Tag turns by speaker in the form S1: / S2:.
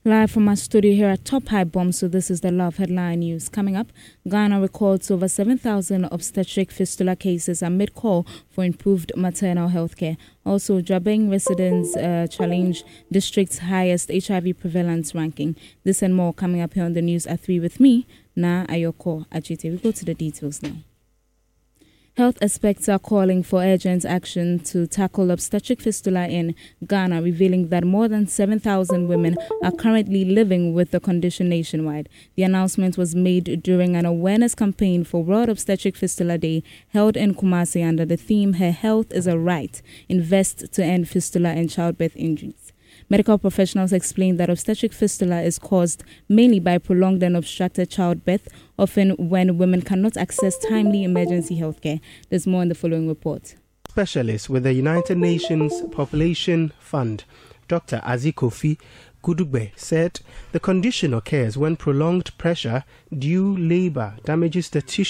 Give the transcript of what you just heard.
S1: Live from our studio here at Top High Bomb, so this is the Love Headline News. Coming up, Ghana records over 7,000 obstetric fistula cases amid call for improved maternal health care. Also, Jabeng residents challenge district's highest HIV prevalence ranking. This and more coming up here on the news at 3 with me, Na Ayoko Achite. We go to the details now. Health experts are calling for urgent action to tackle obstetric fistula in Ghana, revealing that more than 7,000 women are currently living with the condition nationwide. The announcement was made during an awareness campaign for World Obstetric Fistula Day held in Kumasi under the theme Her Health is a Right, Invest to End Fistula and Childbirth Injuries. Medical professionals explain that obstetric fistula is caused mainly by prolonged and obstructed childbirth, often when women cannot access timely emergency health care. There's more in the following report.
S2: Specialist with the United Nations Population Fund, Dr. Azikofi Gudugbe, said the condition occurs when prolonged pressure due labor damages the tissue